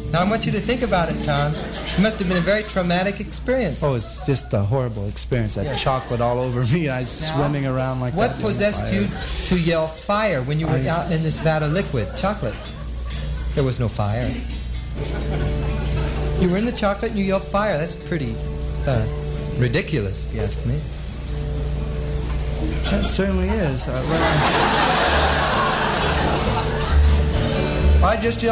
Now I want you to think about it, Tom. It must have been a very traumatic experience. Oh, it's just a horrible experience. That Yes. chocolate all over me. I was swimming around like that. What in possessed fire. you to yell fire when you were out in this vat of liquid chocolate? There was no fire. You were in the chocolate and you yelled fire. That's pretty ridiculous, if you ask me. That certainly is. I just